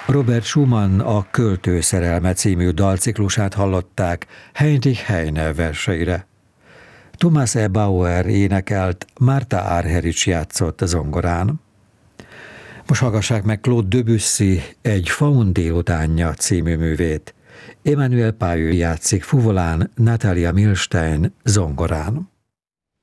Robert Schumann A Költő szerelme című dalciklusát hallották Heinrich Heine verseire. Thomas E. Bauer énekelt, Martha Argerich játszott zongorán. Most hallgassák meg Claude Debussy Egy faun délutánja című művét. Emmanuel Payeux játszik fuvolán, Natalia Milstein zongorán.